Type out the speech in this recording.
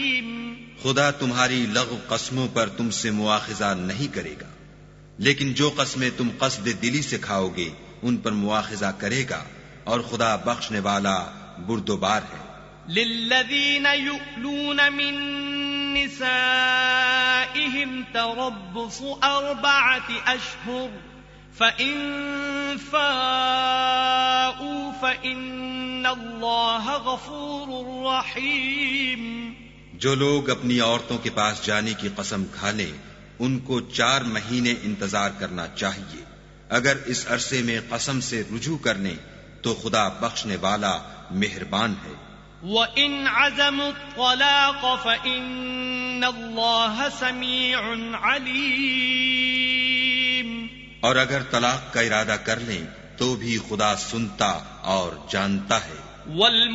खुदा तुम्हारी लग़्व कस्मों पर तुमसे मुआखिजा नहीं करेगा, लेकिन जो कस्में तुम कसद दिली से खाओगे उन पर मुआखिजा करेगा, और खुदा बख्शने वाला बुर्दोबार है। लिल्लज़ीन युअलून मिन निसाइहिम तरब्बुसु अर्बअति अशहुर फ़इन फ़ाऊ फ़इन्नल्लाह गफ़ूरुर रहीम। जो लोग अपनी औरतों के पास जाने की कसम खा लें उनको 4 महीने इंतजार करना चाहिए। अगर इस अरसे में कसम से रुजू कर लें तो खुदा बख्शने वाला मेहरबान है। वइन अज़मु त्तलाक़ फ़इन्नल्लाह समीउन अलीम। और अगर तलाक का इरादा कर लें तो भी खुदा सुनता और जानता है।